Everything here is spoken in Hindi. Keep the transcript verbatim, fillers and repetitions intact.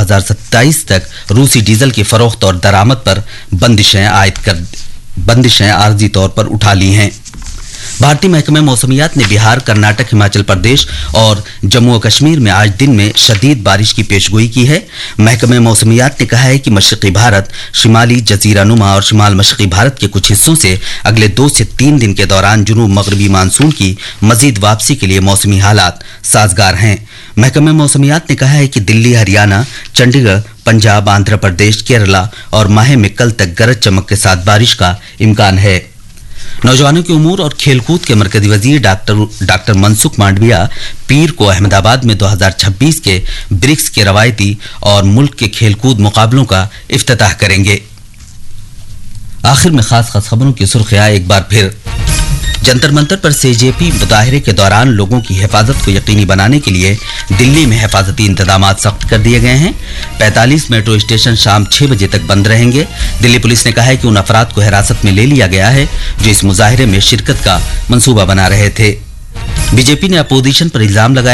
हज़ार सत्ताईस तक रूसी डीजल की फरोख्त और दरामद पर बंदिशें आयद कर बंदिशें आर्जी तौर पर उठा ली हैं। भारतीय महकमे मौसमियात ने बिहार, कर्नाटक, हिमाचल प्रदेश और जम्मू और कश्मीर में आज दिन में शदीद बारिश की पेशगोई की है। महकमे मौसमियात ने कहा है कि मशरक़ी भारत, शिमाली जजीरानुमा और शिमाल मशरक़ी भारत के कुछ हिस्सों से अगले दो से तीन दिन के दौरान जुनूब मगरबी मानसून की मजीद वापसी के लिए मौसमी हालात साजगार हैं। महकमे मौसमियात ने कहा है कि दिल्ली, हरियाणा, चंडीगढ़, पंजाब, आंध्र प्रदेश, केरला और माहे में कल तक गरज चमक के साथ बारिश का इम्कान है। नौजवानों के उमूर और खेलकूद के मरकजी वजीर डॉक्टर डॉक्टर मनसुख मांडविया पीर को अहमदाबाद में दो हज़ार छब्बीस के ब्रिक्स के रवायती और मुल्क के खेलकूद मुकाबलों का इफ्तिताह करेंगे। आखिर में खास खास खबरों की सुर्खियां एक बार फिर। जंतर मंतर पर सीजेपी मुजाहिरे के दौरान लोगों की हिफाजत को यकीनी बनाने के लिए दिल्ली में हिफाजती इंतजाम सख्त कर दिए गए हैं। पैंतालीस मेट्रो स्टेशन शाम छह बजे तक बंद रहेंगे। दिल्ली पुलिस ने कहा है कि उन अफराद को हिरासत में ले लिया गया है जो इस मुजाहिरे में शिरकत का मंसूबा बना रहे थे। बीजेपी ने अपोजिशन पर इल्जाम लगाया